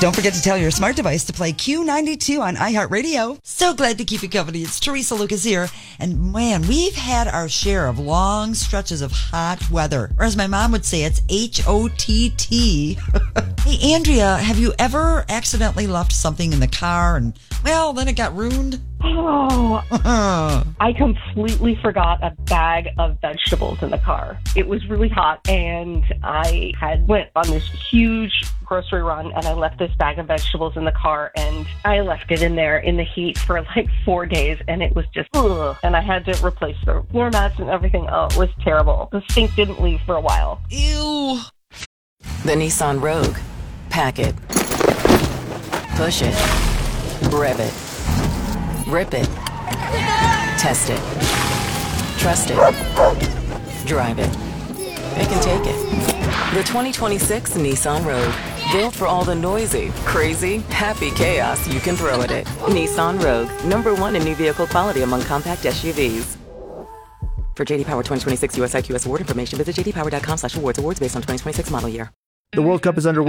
Don't forget to tell your smart device to play Q92 on iHeartRadio. So glad to keep you company. It's Teresa Lucas here. And man, we've had our share of long stretches of hot weather. Or as my mom would say, it's H-O-T-T. Hey, Andrea, have you ever accidentally left something in the car and, well, then it got ruined? Oh, I completely forgot a bag of vegetables in the car. It was really hot, and I had went on this huge grocery run, and I left this bag of vegetables in the car, and I left it in there in the heat for like 4 days, and it was just, ugh. And I had to replace the floor mats and everything. Oh, it was terrible. The stink didn't leave for a while. Ew. The Nissan Rogue. Pack it. Push it. Rev it. Rip it. Test it. Trust it. Drive it. It can take it. The 2026 Nissan Rogue. Built for all the noisy, crazy, happy chaos you can throw at it. Nissan Rogue. #1 in new vehicle quality among compact SUVs. For JD Power 2026 US IQS award information, visit jdpower.com/awards. Awards based on 2026 model year. The World Cup is underway.